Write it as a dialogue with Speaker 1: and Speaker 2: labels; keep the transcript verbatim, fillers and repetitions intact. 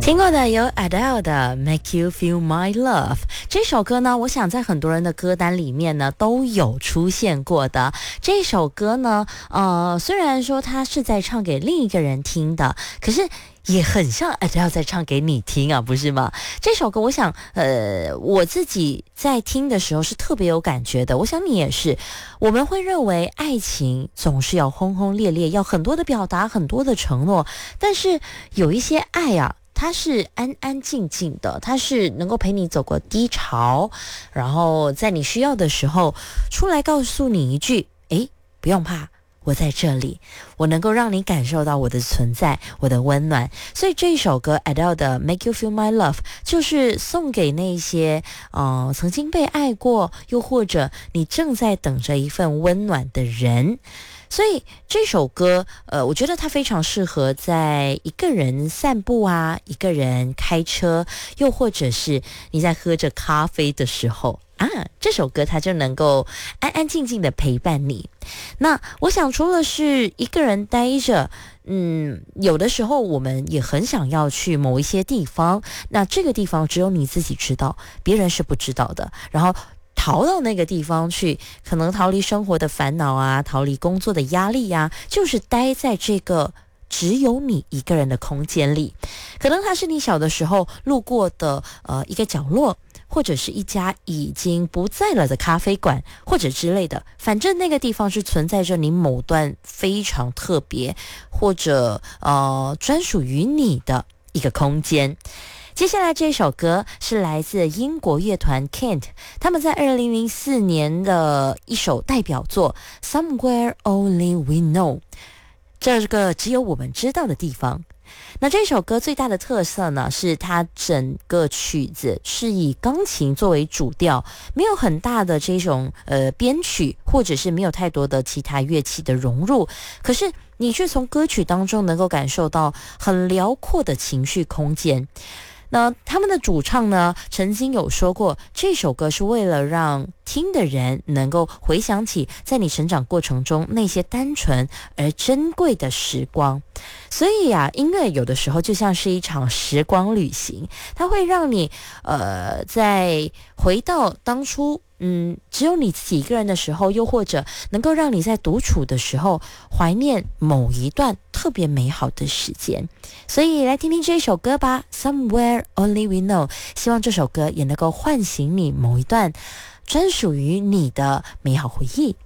Speaker 1: 听过的有 Adele 的 Make You Feel My Love 这首歌呢，我想在很多人的歌单里面呢都有出现过的。这首歌呢，呃，虽然说它是在唱给另一个人听的，可是也很像 Adele 在唱给你听啊，不是吗？这首歌我想呃我自己在听的时候是特别有感觉的，我想你也是。我们会认为爱情总是要轰轰烈烈，要很多的表达，很多的承诺，但是有一些爱啊，它是安安静静的，它是能够陪你走过低潮，然后在你需要的时候出来告诉你一句，诶，不用怕，我在这里，我能够让你感受到我的存在，我的温暖。所以这一首歌 Adele 的 Make You Feel My Love 就是送给那些呃曾经被爱过，又或者你正在等着一份温暖的人。所以这首歌呃，我觉得它非常适合在一个人散步啊，一个人开车，又或者是你在喝着咖啡的时候啊，这首歌它就能够安安静静的陪伴你。那我想除了是一个人待着，嗯，有的时候我们也很想要去某一些地方，那这个地方只有你自己知道，别人是不知道的，然后逃到那个地方去，可能逃离生活的烦恼啊，逃离工作的压力啊，就是待在这个只有你一个人的空间里。可能它是你小的时候路过的呃一个角落，或者是一家已经不在了的咖啡馆，或者之类的，反正那个地方是存在着你某段非常特别或者呃专属于你的一个空间。接下来这首歌是来自英国乐团 Kent， 他们在二零零四年的一首代表作 Somewhere Only We Know， 这个只有我们知道的地方。那这首歌最大的特色呢，是它整个曲子是以钢琴作为主调，没有很大的这种呃编曲，或者是没有太多的其他乐器的融入，可是你却从歌曲当中能够感受到很辽阔的情绪空间。那他们的主唱呢，曾经有说过，这首歌是为了让听的人能够回想起在你成长过程中那些单纯而珍贵的时光。所以啊，音乐有的时候就像是一场时光旅行，它会让你呃在回到当初嗯，只有你自己一个人的时候，又或者能够让你在独处的时候怀念某一段特别美好的时间。所以来听听这首歌吧， Somewhere Only We Know， 希望这首歌也能够唤醒你某一段专属于你的美好回忆。